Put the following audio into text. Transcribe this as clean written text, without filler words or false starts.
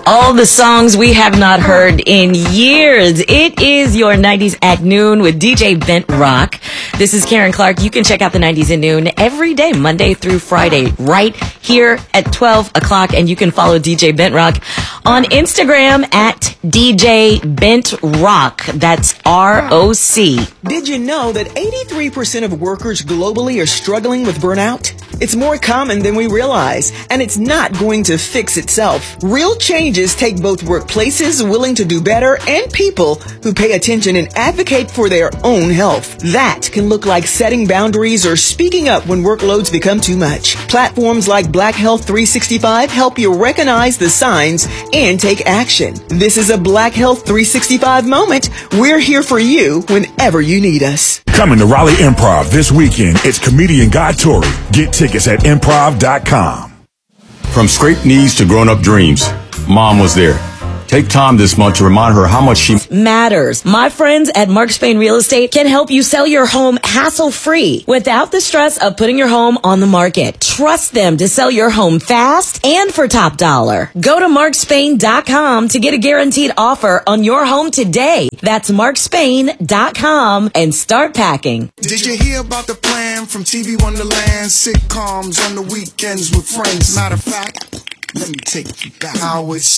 all the songs we have not heard in years. It is your 90s at noon with DJ Bent Rock. This is Karen Clark. You can check out the 90s at noon every day, Monday through Friday, right here at 12 o'clock. And you can follow DJ Bent Rock on Instagram at DJ Bent Rock. That's ROC. Did you know that 83% of workers globally are struggling with burnout? It's more common than we realize, and it's not going to fix itself. Real changes take both workplaces willing to do better and people who pay attention and advocate for their own health. That can look like setting boundaries or speaking up when workloads become too much. Platforms like Black Health 365 help you recognize the signs and take action. This is a Black Health 365 moment. We're here for you whenever you need us. Coming to Raleigh Improv this weekend, it's comedian Guy Torrey. Get tickets at improv.com. From scraped knees to grown-up dreams, Mom was there. Take time this month to remind her how much she matters. My friends at Mark Spain Real Estate can help you sell your home hassle-free without the stress of putting your home on the market. Trust them to sell your home fast and for top dollar. Go to markspain.com to get a guaranteed offer on your home today. That's markspain.com and start packing. Did you hear about the plan from TV Wonderland? Sitcoms on the weekends with friends. Matter of fact, let me take you back. How it started.